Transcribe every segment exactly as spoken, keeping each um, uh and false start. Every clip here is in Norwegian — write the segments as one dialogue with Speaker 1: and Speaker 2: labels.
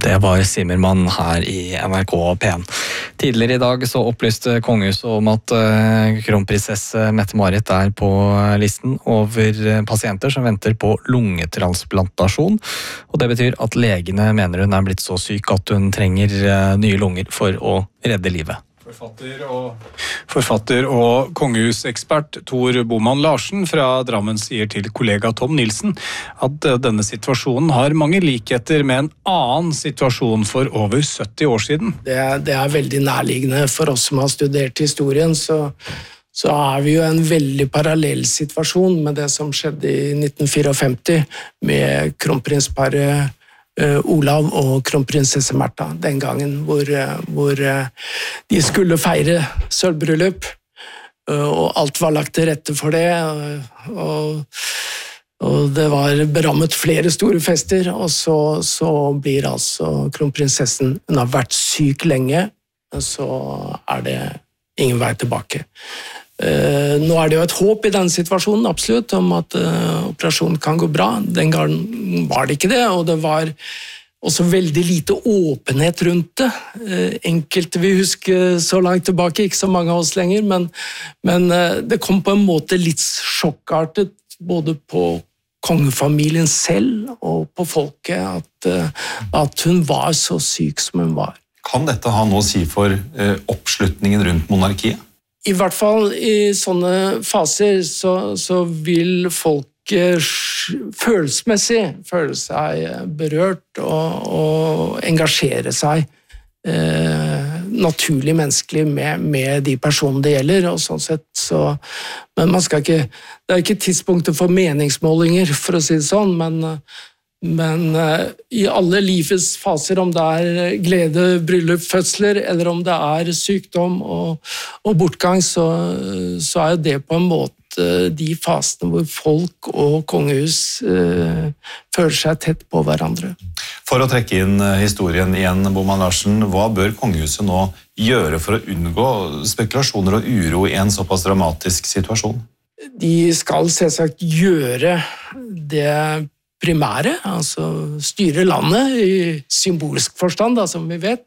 Speaker 1: Det var Simmermann her i N R K P en. Tidligere i dag så opplyste kongehuset om at kronprinsesse Mette-Marit er på listen over pasienter som venter på lungetransplantasjon. Og det betyr at legene mener hun er blitt så syk at hun trenger nye lunger for å redde livet.
Speaker 2: Forfatter og, forfatter og kongehusekspert Tor Boman Larsen fra Drammen sier til kollega Tom Nilsen at denne situasjonen har mange likheter med en annen situasjon for over sytti år siden.
Speaker 3: Det er, det er veldig nærliggende for oss som har studert historien, så, så er vi jo en veldig parallell situasjon med det som skjedde i nitten femtifire med kronprinsparet Olav og kronprinsesse Märtha den gangen, hvor, hvor de skulle feire sølvbryllup, og alt var lagt til rette for det, og, og det var berammet flere store fester, og så, så blir altså kronprinsessen, hun har vært syk lenge, så er det ingen vei tilbake. Uh, nå er det jo et håp i denne situasjonen, absolutt, om at uh, operasjonen kan gå bra. Den gangen var det ikke det, og det var også veldig lite åpenhet rundt det. Uh, enkelte vi husker så langt tilbake, ikke så mange av oss lenger, men, men uh, det kom på en måte litt sjokkartet, både på kongefamilien selv og på folket, at, uh, at hun var så syk som hun var.
Speaker 4: Kan dette ha noe å si for uh, oppslutningen rundt monarkiet?
Speaker 3: I hvert fall i sånne faser så, så vil folk følelsesmessig føle seg berørt og, og engasjere seg eh, naturlig menneskelig med, med de personene det gjelder, og sånn sett så, men man skal ikke, det er ikke tidspunktet for meningsmålinger, for å si det sånn, men Men uh, i alle livets faser, om det er glede, bryllup, fødsler, eller om det er sykdom og, og bortgang, så, så er det på en måte de fasene hvor folk og kongehus uh, føler seg tett på hverandre.
Speaker 4: For å trekke inn historien igjen, Boman Larsen, hva bør kongehuset nå gjøre for å unngå spekulasjoner og uro i en såpass dramatisk situasjon?
Speaker 3: De skal selvsagt gjøre det primære, altså styre landet i symbolsk forstand, da, som vi vet,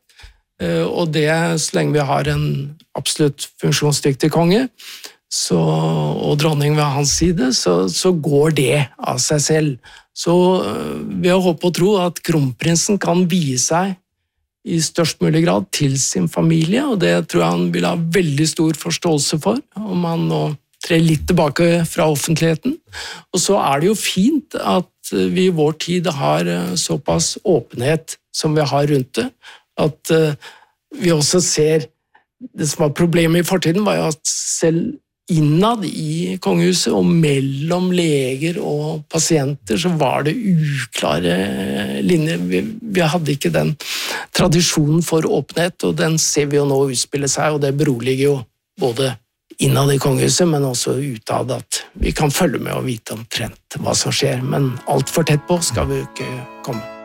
Speaker 3: og det så lenge vi har en absolutt funksjonsdyktig konge så, og dronning ved hans side, så, så går det av seg selv. Så vi har håpet og tro at kronprinsen kan vie seg i størst mulig grad til sin familie, og det tror jeg han vil ha veldig stor forståelse for, om han nå trer litt tilbake fra offentligheten. Og så er det jo fint at vi i vår tid har såpass åpenhet som vi har rundt det, at vi også ser det som var problemet i fortiden var jo at selv innad i kongehuset og mellom leger og pasienter så var det uklare linjer. Vi, vi hadde ikke den tradisjonen for åpenhet, og den ser vi jo nå utspille seg, og det beroliger jo både innad i kongehuset, men også utad at vi kan følge med og vite omtrent hva som skjer, men alt for tett på skal vi jo ikke komme.